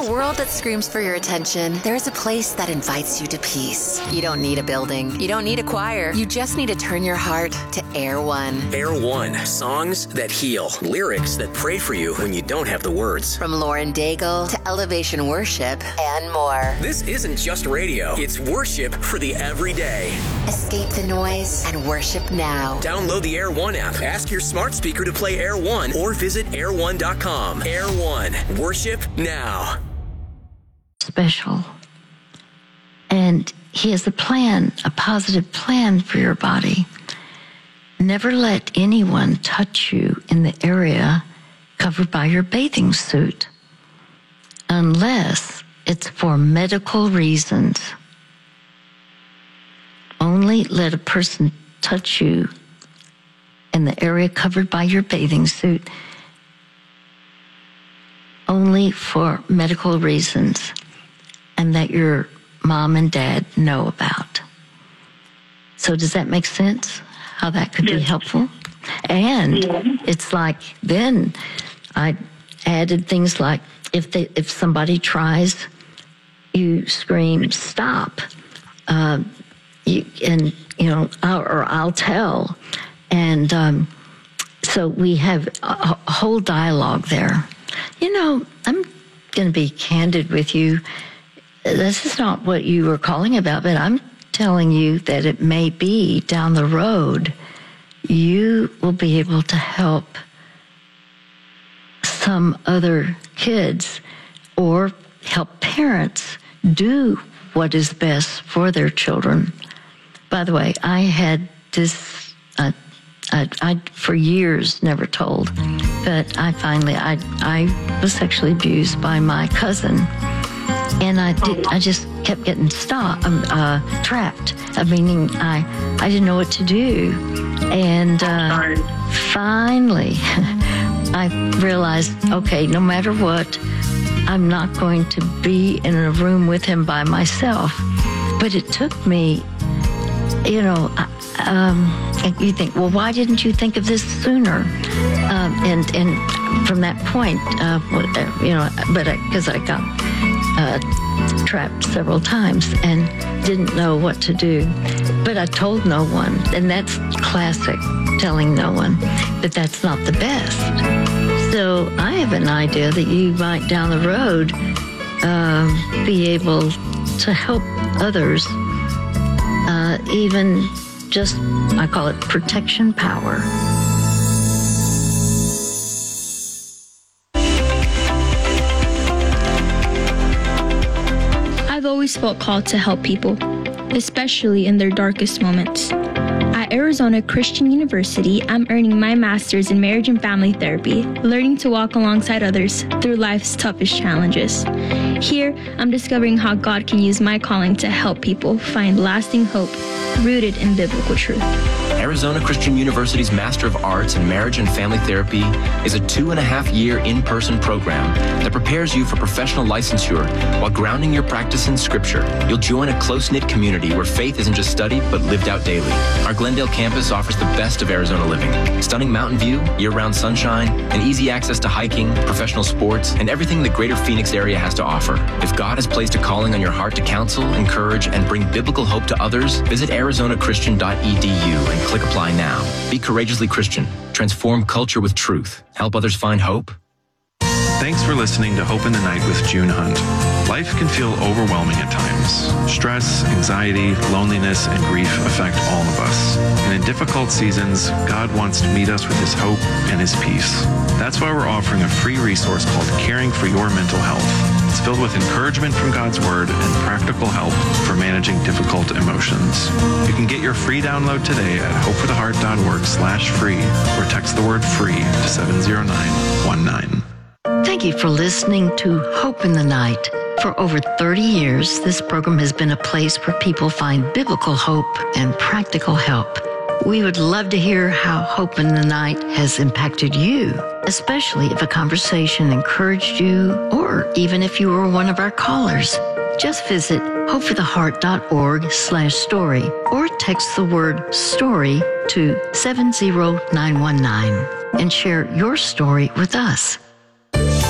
a world that screams for your attention, there's a place that invites you to peace. You don't need a building. You don't need a choir. You just need to turn your heart to Air One. Air One. Songs that heal. Lyrics that pray for you when you don't have the words. From Lauren Daigle to Elevation Worship and more. This isn't just radio. It's worship for the everyday. Escape the noise and worship now. Download the Air One app. Ask your smart speaker to play Air One or visit air1.com. Air One. Worship now. Special. And he has a plan, a positive plan for your body. Never let anyone touch you in the area covered by your bathing suit, unless it's for medical reasons. Only let a person touch you in the area covered by your bathing suit only for medical reasons, and that your mom and dad know about. So does that make sense? How that could be helpful? And it's like, then I added things like, if somebody tries, you scream, stop. I'll tell. And so we have a whole dialogue there. I'm going to be candid with you. This is not what you were calling about, but I'm telling you that it may be down the road you will be able to help some other kids or help parents do what is best for their children. By the way, I had this, I for years never told, but I was sexually abused by my cousin. And I just kept getting trapped. Meaning I didn't know what to do. And finally, I realized, okay, no matter what, I'm not going to be in a room with him by myself. But it took me, you think, well, why didn't you think of this sooner? And from that point, because I got trapped several times and didn't know what to do. But I told no one, and that's classic, telling no one. But that's not the best. So I have an idea that you might down the road be able to help others, even just, I call it protection power. I've always felt called to help people, especially in their darkest moments. At Arizona Christian University, I'm earning my master's in marriage and family therapy, learning to walk alongside others through life's toughest challenges. Here, I'm discovering how God can use my calling to help people find lasting hope rooted in biblical truth. Arizona Christian University's Master of Arts in Marriage and Family Therapy is a 2.5-year in-person program that prepares you for professional licensure while grounding your practice in Scripture. You'll join a close-knit community where faith isn't just studied, but lived out daily. Our Glendale campus offers the best of Arizona living. Stunning mountain view, year-round sunshine, and easy access to hiking, professional sports, and everything the greater Phoenix area has to offer. If God has placed a calling on your heart to counsel, encourage, and bring biblical hope to others, visit arizonachristian.edu and click apply now. Be courageously Christian. Transform culture with truth. Help others find hope. Thanks for listening to Hope in the Night with June Hunt. Life can feel overwhelming at times. Stress, anxiety, loneliness, and grief affect all of us. And in difficult seasons, God wants to meet us with His hope and His peace. That's why we're offering a free resource called Caring for Your Mental Health. It's filled with encouragement from God's Word and practical help for managing difficult emotions. You can get your free download today at hopefortheheart.org/free or text the word FREE to 70919. Thank you for listening to Hope in the Night. For over 30 years, this program has been a place where people find biblical hope and practical help. We would love to hear how Hope in the Night has impacted you, especially if a conversation encouraged you or even if you were one of our callers. Just visit hopefortheheart.org/story or text the word STORY to 70919 and share your story with us.